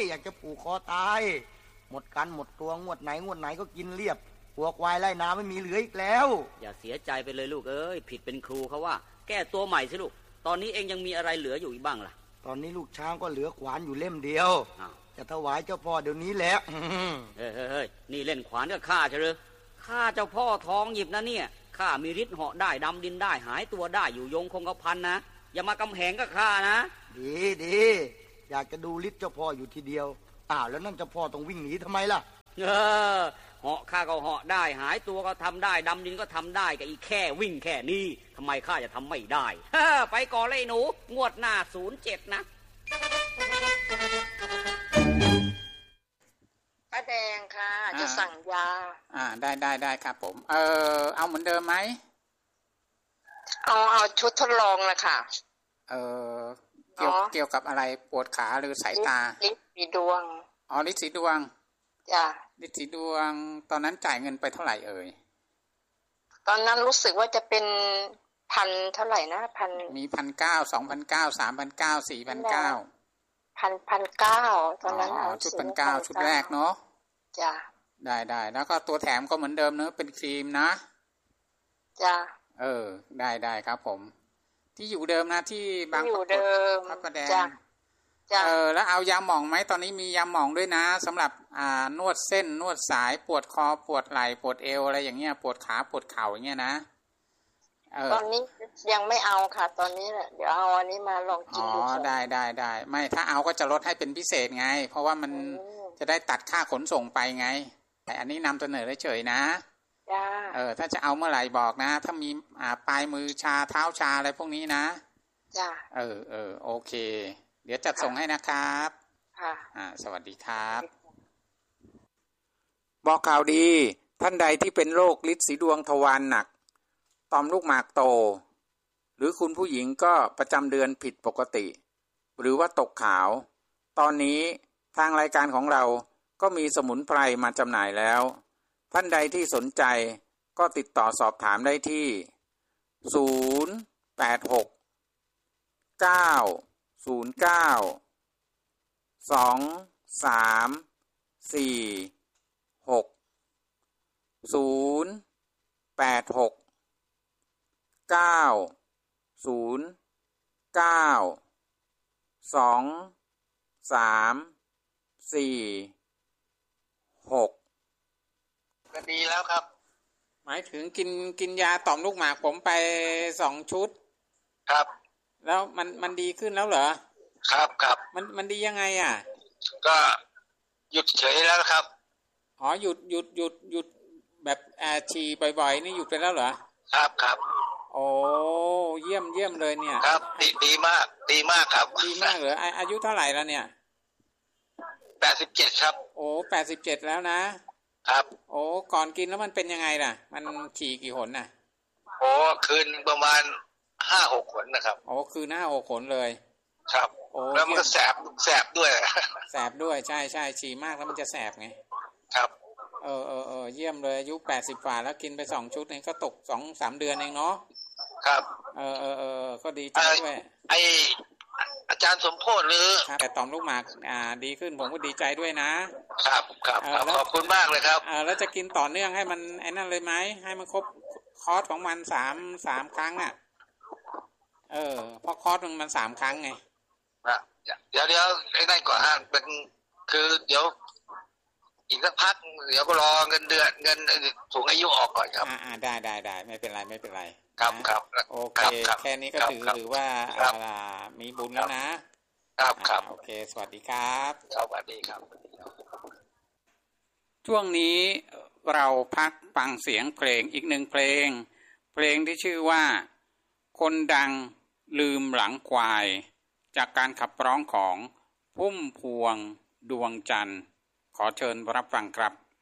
อยากจะผูกคอตายหมดกันหมดตัวงวดไหนก็กินเรียบหัวควายไล่นาไม่มีเหลืออีกแล้วอย่าเสียใจไปเลยลูกเอ้ยผิดเป็นครูเขาว่าแก้ตัวใหม่สิลูกตอนนี้เองยังมีอะไรเหลืออยู่อีกบ้างล่ะตอนนี้ลูกช้างก็เหลือขวานอยู่เล่มเดียวจะถวายเจ้าพ่อเดี๋ยวนี้แหละเฮ้ยนี่เล่นขวานก็ฆ่าเฉลยฆ่าเจ้าพ่อทองหยิบนะเนี่ยข้ามีฤทธิ์เหาะได้ดำดินได้หายตัวได้อยู่ยงคงกระพันนะอย่ามากำแหงก็ฆ่านะดีอยากจะดูฤทธิ์เจ้าพ่ออยู่ทีเดียวแล้วนั่นเจ้าพ่อต้องวิ่งหนีทำไมล่ะเหาะข้าก็เหาะได้หายตัวก็ทำได้ดำดินก็ทำได้ก็อีกแค่วิ่งแค่นี้ทำไมข้าจะทำไม่ได้ไปก่อนเลยหนูงวดหน้า07นะป้าแดงค่ะจะสั่งยาได้ครับผมเอาเหมือนเดิมไหมเอาชุดทดลองนะค่ะเกี่ยวกับอะไรปวดขาหรือสายตาฤทธิ์สีดวงฤทธิ์สีดวงจ้ะฤทธิ์สีดวงตอนนั้นจ่ายเงินไปเท่าไหร่เอ่ยตอนนั้นรู้สึกว่าจะเป็นพันเท่าไหร่นะพันมี1,900 2,900 3,900 4,900 1,900ตอนนั้นชุด1,900ชุดแรกเนาะจ้ะได้แล้วก็ตัวแถมก็เหมือนเดิมเนอะเป็นครีมนะจ้ะได้ครับผมที่อยู่เดิมนะที่บางอยู่เดิมพระประแดงจ้ะแล้วเอายาหม่องไหมตอนนี้มียาหม่องด้วยนะสำหรับนวดเส้นนวดสายปวดคอปวดไหล่ปวดเอวอะไรอย่างเงี้ยปวดขาปวดเข่าอย่างเงี้ยนะตอนนี้ยังไม่เอาค่ะตอนนี้แหละเดี๋ยวเอาอันนี้มาลองกินดูได้ไม่ถ้าเอาก็จะลดให้เป็นพิเศษไงเพราะว่ามันจะได้ตัดค่าขนส่งไปไงแต่อันนี้นำเสนอเฉยๆนะถ้าจะเอาเมื่อไหร่บอกนะถ้ามีปลายมือชาเท้าชาอะไรพวกนี้นะจ้ะโอเคเดี๋ยวจัดส่งให้นะครับค่ะสวัสดีครับบอกข่าวดีท่านใดที่เป็นโรคฤทธิ์สีดวงทวารหนักต่อมลูกหมากโตหรือคุณผู้หญิงก็ประจำเดือนผิดปกติหรือว่าตกขาวตอนนี้ทางรายการของเราก็มีสมุนไพรมาจำหน่ายแล้วท่านใดที่สนใจก็ติดต่อสอบถามได้ที่086 909 2346 086 909 2346 ก็ดีแล้วครับหมายถึงกินยาต่อมลูกหมากผมไป2 ชุดครับแล้วมันดีขึ้นแล้วเหรอครับมันดียังไงก็หยุดเฉยแล้วครับหยุดแบบฉี่บ่อยๆนี่หยุดไปแล้วเหรอครับโอ้เยี่ยมเลยเนี่ยครับดีมากครับดีมากเหรออายุเท่าไหร่แล้วเนี่ย 87ครับโอ้87แล้วนะครับโอ้ก่อนกินแล้วมันเป็นยังไงล่ะมันฉี่กี่หนน่ะโอ้คืนประมาณ 5-6 หนนะครับโอ้คืน 5-6 หนเลยครับโอ้แล้วมันก็แสบด้วยแสบด้วยใช่ฉี่มากแล้วมันจะแสบไงครับเยี่ยมเลยอายุ80 กว่าแล้วกินไป2 ชุดนี่ก็ตก 2-3 เดือนเองเนาะครับก็ดีใจด้วยอาจารย์สมโพธิหรือแต่ต่อมลูกหมากดีขึ้นผมก็ดีใจด้วยนะครับขอบคุณมากเลยครับแล้วจะกินต่อเนื่องให้มันไอ้นั่นเลยไหมให้มันครบคอร์สของมัน3 ครั้งเพราะคอร์สมัน3 ครั้งไงเดี๋ยวไอ้นั่นก่อนเป็นคือเดี๋ยวอีกสักพักเดี๋ยวก็รอเงินสูงอายุออกก่อนครับได้ไม่เป็นไรครับโอเคแค่นี้ก็ถือว่ามีบุญแล้วนะครับโอเคสวัสดีครับสวัสดีครับช่วงนี้เราพักฟังเสียงเพลงอีก1 เพลงที่ชื่อว่าคนดังลืมหลังควายจากการขับร้องของพุ่มพวงดวงจันทร์ขอเชิญรับฟังครับ